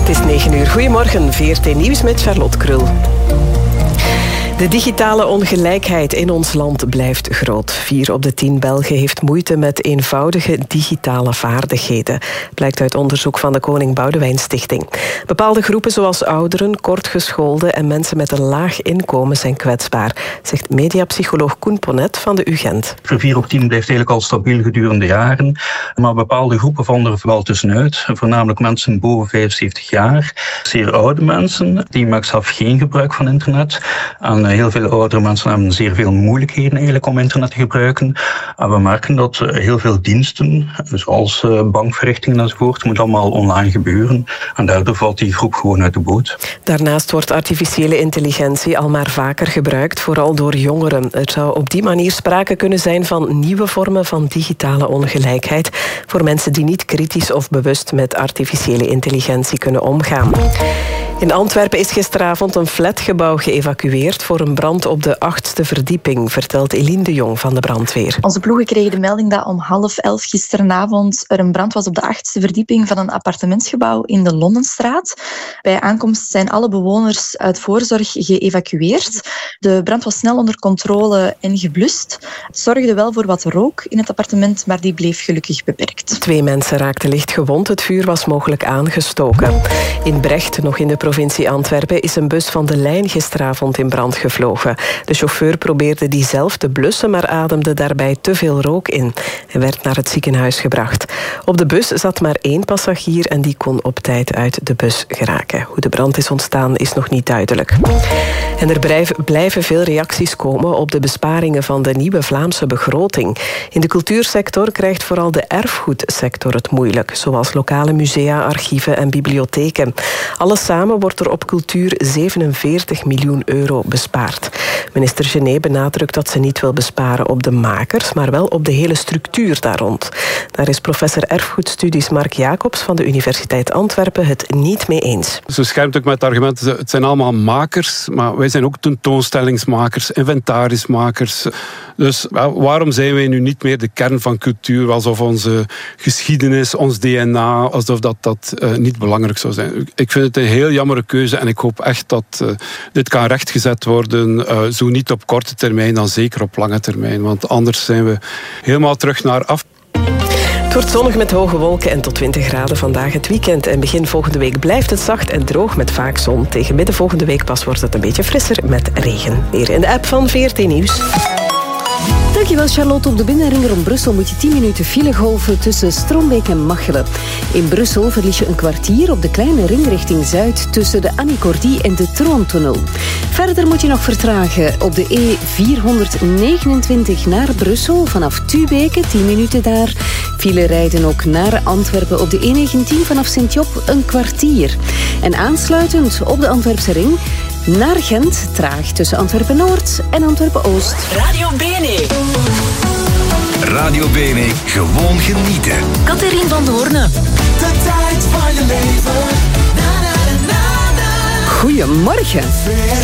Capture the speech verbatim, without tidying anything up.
is negen uur. Goedemorgen, V R T Nieuws met Charlotte Krul. De digitale ongelijkheid in ons land blijft groot. Vier op de tien Belgen heeft moeite met eenvoudige digitale vaardigheden. Blijkt uit onderzoek van de Koning Boudewijn Stichting. Bepaalde groepen zoals ouderen, kortgeschoolden en mensen met een laag inkomen zijn kwetsbaar, zegt mediapsycholoog Koen Ponnet van de U Gent. Vier op tien blijft eigenlijk al stabiel gedurende jaren. Maar bepaalde groepen vallen er vooral tussenuit. Voornamelijk mensen boven vijfenzeventig jaar. Zeer oude mensen, die maken zelf geen gebruik van internet. En heel veel oudere mensen hebben zeer veel moeilijkheden eigenlijk om internet te gebruiken. En we merken dat heel veel diensten, zoals bankverrichtingen enzovoort, moet allemaal online gebeuren. En daardoor valt die groep gewoon uit de boot. Daarnaast wordt artificiële intelligentie al maar vaker gebruikt, vooral door jongeren. Er zou op die manier sprake kunnen zijn van nieuwe vormen van digitale ongelijkheid voor mensen die niet kritisch of bewust met artificiële intelligentie kunnen omgaan. In Antwerpen is gisteravond een flatgebouw geëvacueerd voor een brand op de achtste verdieping, vertelt Eline de Jong van de brandweer. Onze ploegen kregen de melding dat om half elf gisteravond er een brand was op de achtste verdieping van een appartementsgebouw in de Londenstraat. Bij aankomst zijn alle bewoners uit voorzorg geëvacueerd. De brand was snel onder controle en geblust. Het zorgde wel voor wat rook in het appartement, maar die bleef gelukkig beperkt. Twee mensen raakten licht gewond. Het vuur was mogelijk aangestoken. In Brecht, nog in de provincie Antwerpen, is een bus van de lijn gisteravond in brand gevlogen. De chauffeur probeerde die zelf te blussen, maar ademde daarbij te veel rook in. Hij werd naar het ziekenhuis gebracht. Op de bus zat maar één passagier en die kon op tijd uit de bus geraken. Hoe de brand is ontstaan is nog niet duidelijk. En er blijven veel reacties komen op de besparingen van de nieuwe Vlaamse begroting. In de cultuursector krijgt vooral de erfgoedsector het moeilijk, zoals lokale musea, archieven en bibliotheken. Alles samen wordt er op cultuur zevenenveertig miljoen euro bespaard. Minister Genet benadrukt dat ze niet wil besparen op de makers, maar wel op de hele structuur daar rond. Daar is professor erfgoedstudies Mark Jacobs van de Universiteit Antwerpen het niet mee eens. Ze schermt ook met het argument, het zijn allemaal makers, maar wij zijn ook tentoonstellingsmakers, inventarismakers. Dus waarom zijn wij nu niet meer de kern van cultuur, alsof onze geschiedenis, ons D N A, alsof dat, dat uh, niet belangrijk zou zijn? Ik vind het een heel jammere keuze en ik hoop echt dat uh, dit kan rechtgezet worden, uh, zo niet op korte termijn, dan zeker op lange termijn, want anders zijn we helemaal terug naar af. Het wordt zonnig met hoge wolken en tot twintig graden vandaag het weekend. En begin volgende week blijft het zacht en droog met vaak zon. Tegen midden volgende week pas wordt het een beetje frisser met regen. Meer in de app van V R T Nieuws. Dankjewel Charlotte. Op de binnenring rond Brussel moet je tien minuten file golven tussen Strombeek en Machelen. In Brussel verlies je een kwartier op de kleine ring richting Zuid tussen de Annie Cordy en de Troontunnel. Verder moet je nog vertragen op de E vierhonderdnegenentwintig naar Brussel vanaf Tubeke, tien minuten daar. File rijden ook naar Antwerpen op de E negentien vanaf Sint-Job een kwartier. En aansluitend op de Antwerpse ring naar Gent, traag tussen Antwerpen-Noord en Antwerpen-Oost. Radio Bene. Radio Bene, gewoon genieten. Catherine van Doorne. De tijd van je leven. Na, na, na, na, na. Goedemorgen.